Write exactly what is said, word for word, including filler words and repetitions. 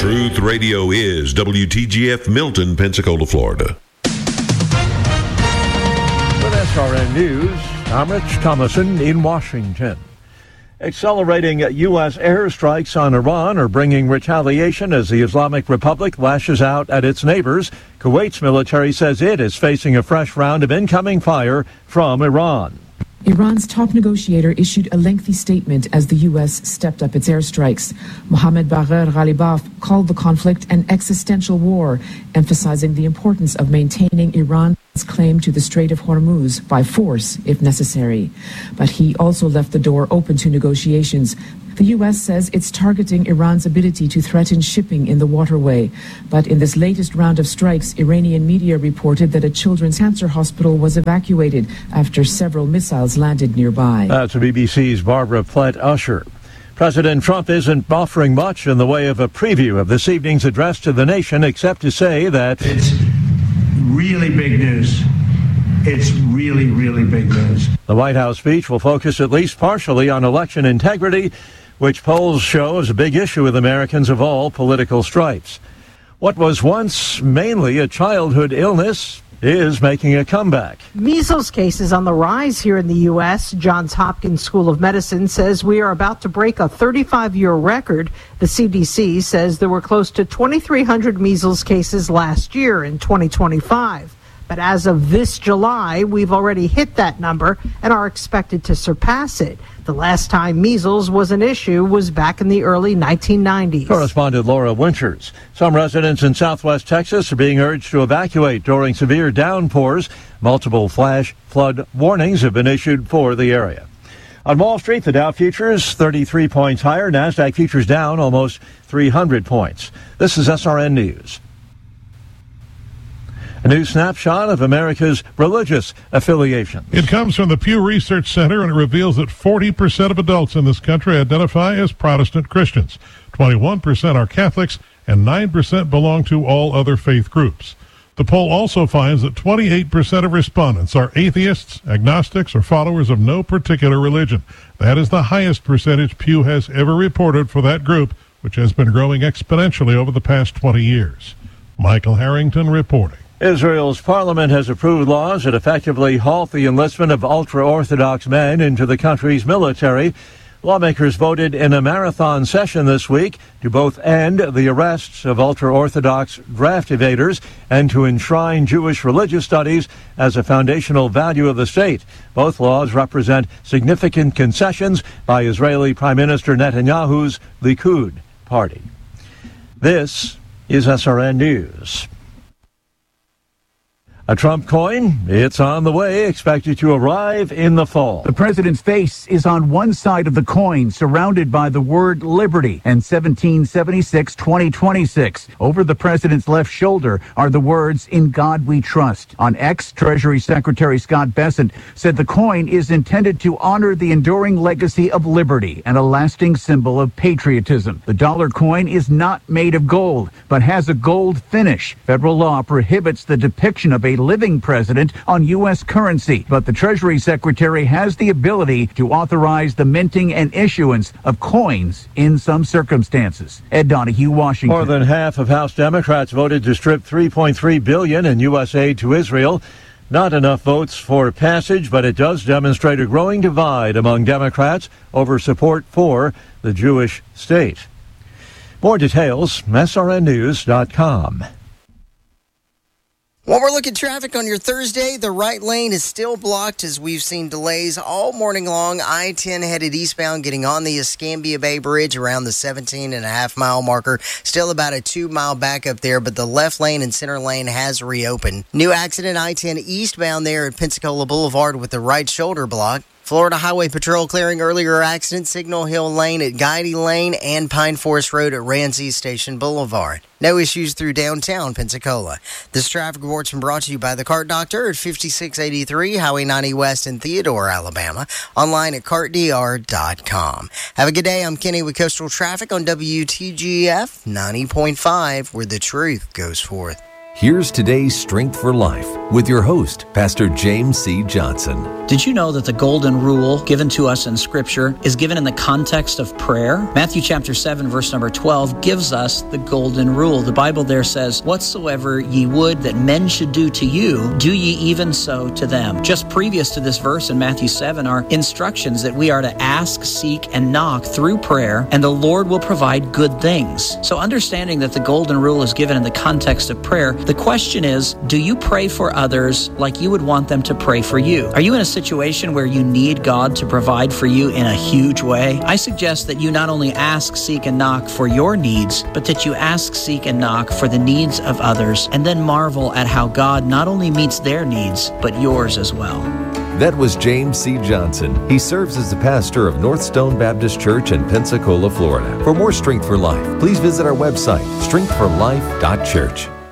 Truth Radio is W T G F Milton, Pensacola, Florida. With S R N News, I'm Rich Thomason in Washington. Accelerating U S airstrikes on Iran are bringing retaliation as the Islamic Republic lashes out at its neighbors. Kuwait's military says it is facing a fresh round of incoming fire from Iran. Iran's top negotiator issued a lengthy statement as the U S stepped up its airstrikes. Mohammad Bagher Ghalibaf called the conflict an existential war, emphasizing the importance of maintaining Iran's claim to the Strait of Hormuz by force if necessary. But he also left the door open to negotiations. The U S says it's targeting Iran's ability to threaten shipping in the waterway. But in this latest round of strikes, Iranian media reported that a children's cancer hospital was evacuated after several missiles landed nearby. That's B B C's Barbara Plett-Usher. President Trump isn't offering much in the way of a preview of this evening's address to the nation, except to say that it's really big news. It's really, really big news. The White House speech will focus at least partially on election integrity, which polls show is a big issue with Americans of all political stripes. What was once mainly a childhood illness is making a comeback. Measles cases on the rise here in the U S. Johns Hopkins School of Medicine says we are about to break a thirty-five-year record. The C D C says there were close to twenty-three hundred measles cases last year in twenty twenty-five. But as of this July, we've already hit that number and are expected to surpass it. The last time measles was an issue was back in the early nineteen nineties. Correspondent Laura Winters. Some residents in southwest Texas are being urged to evacuate during severe downpours. Multiple flash flood warnings have been issued for the area. On Wall Street, the Dow futures thirty-three points higher. NASDAQ futures down almost three hundred points. This is S R N News. A new snapshot of America's religious affiliation. It comes from the Pew Research Center, and it reveals that forty percent of adults in this country identify as Protestant Christians. twenty-one percent are Catholics, and nine percent belong to all other faith groups. The poll also finds that twenty-eight percent of respondents are atheists, agnostics, or followers of no particular religion. That is the highest percentage Pew has ever reported for that group, which has been growing exponentially over the past twenty years. Michael Harrington reporting. Israel's parliament has approved laws that effectively halt the enlistment of ultra-Orthodox men into the country's military. Lawmakers voted in a marathon session this week to both end the arrests of ultra-Orthodox draft evaders and to enshrine Jewish religious studies as a foundational value of the state. Both laws represent significant concessions by Israeli Prime Minister Netanyahu's Likud party. This is S R N News. A Trump coin, it's on the way, expected to arrive in the fall. The president's face is on one side of the coin, surrounded by the word liberty and seventeen seventy-six twenty twenty-six. Over the president's left shoulder are the words, "In God We Trust." On X, Treasury Secretary Scott Bessent said the coin is intended to honor the enduring legacy of liberty and a lasting symbol of patriotism. The dollar coin is not made of gold, but has a gold finish. Federal law prohibits the depiction of a living president on U S currency, but the Treasury Secretary has the ability to authorize the minting and issuance of coins in some circumstances. Ed Donahue, Washington. More than half of House Democrats voted to strip three point three billion dollars in U S aid to Israel. Not enough votes for passage, but it does demonstrate a growing divide among Democrats over support for the Jewish state. More details, S R N news dot com. While we're looking at traffic on your Thursday, the right lane is still blocked as we've seen delays all morning long. I ten headed eastbound, getting on the Escambia Bay Bridge around the seventeen and a half mile marker. Still about a two mile backup there, but the left lane and center lane has reopened. New accident I ten eastbound there at Pensacola Boulevard with the right shoulder blocked. Florida Highway Patrol clearing earlier accident, Signal Hill Lane at Guidey Lane and Pine Forest Road at Ramsey Station Boulevard. No issues through downtown Pensacola. This traffic report's been brought to you by the Cart Doctor at fifty-six eighty-three Highway ninety West in Theodore, Alabama. Online at cart d r dot com. Have a good day. I'm Kenny with Coastal Traffic on W T G F ninety point five, where the truth goes forth. Here's today's Strength for Life with your host, Pastor James C. Johnson. Did you know that the golden rule given to us in Scripture is given in the context of prayer? Matthew chapter seven, verse number twelve gives us the golden rule. The Bible there says, "Whatsoever ye would that men should do to you, do ye even so to them." Just previous to this verse in Matthew seven are instructions that we are to ask, seek, and knock through prayer, and the Lord will provide good things. So understanding that the golden rule is given in the context of prayer, the question is, do you pray for others like you would want them to pray for you? Are you in a situation where you need God to provide for you in a huge way? I suggest that you not only ask, seek, and knock for your needs, but that you ask, seek, and knock for the needs of others, and then marvel at how God not only meets their needs, but yours as well. That was James C. Johnson. He serves as the pastor of North Stone Baptist Church in Pensacola, Florida. For more Strength for Life, please visit our website, strength for life dot church.